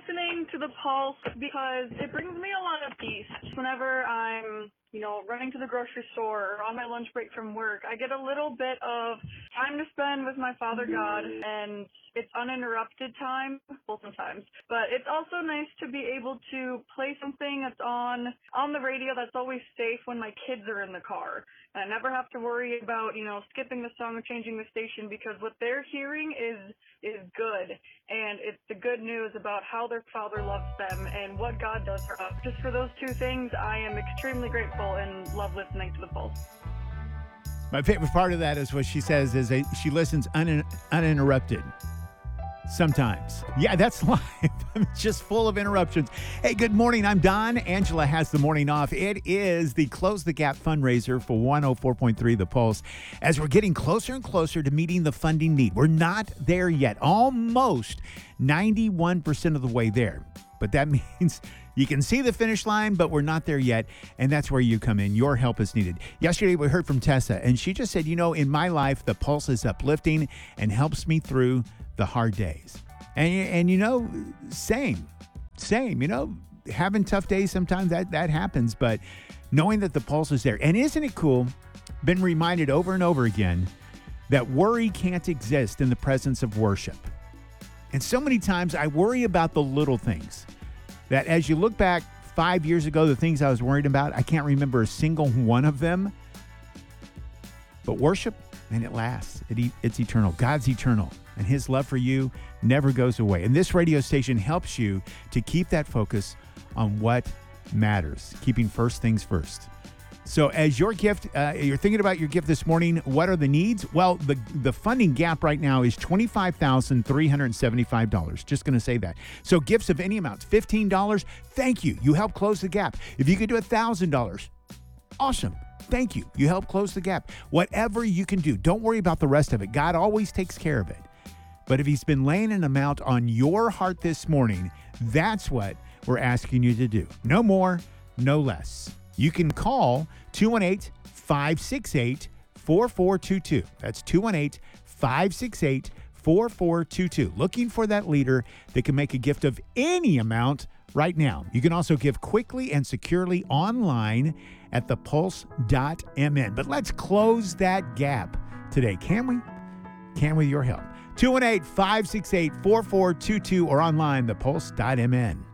listening to the Pulse because it brings me a lot of peace. Whenever I'm, running to the grocery store or on my lunch break from work, I get a little bit of time to spend with my Father God, and it's uninterrupted time, well, sometimes. But it's also nice to be able to play something that's on the radio that's always safe when my kids are in the car. And I never have to worry about, skipping the song or changing the station, because what they're hearing is good. And it's the good news about how their Father loves them and what God does for us. Just for those two things, I am extremely grateful and love listening to the Pulse. My favorite part of that is what she says is she listens uninterrupted. Sometimes. Yeah, that's life. It's just full of interruptions. Hey, good morning. I'm Don. Angela has the morning off. It is the Close the Gap fundraiser for 104.3 The Pulse. As we're getting closer and closer to meeting the funding need. We're not there yet. Almost 91% of the way there. But that means you can see the finish line, but we're not there yet. And that's where you come in. Your help is needed. Yesterday, we heard from Tessa, and she just said, in my life, the Pulse is uplifting and helps me through the hard days. And same, having tough days sometimes that happens, but knowing that the Pulse is there. And isn't it cool? Been reminded over and over again that worry can't exist in the presence of worship. And so many times I worry about the little things that as you look back 5 years ago, the things I was worried about, I can't remember a single one of them. But worship, and it lasts. It's eternal. God's eternal. And his love for you never goes away. And this radio station helps you to keep that focus on what matters, keeping first things first. So as your gift, you're thinking about your gift this morning, what are the needs? Well, the funding gap right now is $25,375. Just going to say that. So gifts of any amount, $15, thank you. You help close the gap. If you could do $1,000, awesome. Thank you. You help close the gap. Whatever you can do, don't worry about the rest of it. God always takes care of it. But if he's been laying an amount on your heart this morning, that's what we're asking you to do. No more, no less. You can call 218-568-4422. That's 218-568-4422. Looking for that leader that can make a gift of any amount right now. You can also give quickly and securely online at thepulse.mn. But let's close that gap today, can we? Can with your help. 218-568-4422 or online, thepulse.mn.